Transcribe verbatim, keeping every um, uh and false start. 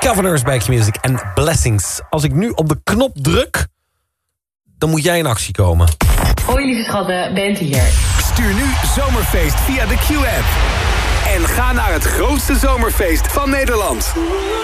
Governors bij Q-Music en Blessings. Als ik nu op de knop druk, dan moet jij in actie komen. Hoi lieve schatten, Bent hier. Stuur nu Zomerfeest via de Q-app. En ga naar het grootste zomerfeest van Nederland.